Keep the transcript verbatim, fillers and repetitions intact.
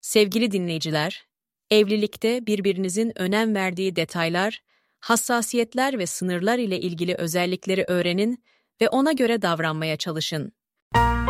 Sevgili dinleyiciler, evlilikte birbirinizin önem verdiği detaylar, hassasiyetler ve sınırlar ile ilgili özellikleri öğrenin ve ona göre davranmaya çalışın.